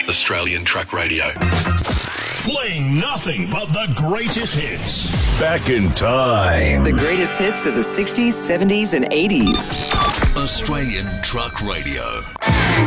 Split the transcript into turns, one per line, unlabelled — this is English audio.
Australian Truck Radio.
Playing nothing but the greatest hits.
Back in time.
The greatest hits of the 60s, 70s, and 80s.
Australian Truck Radio.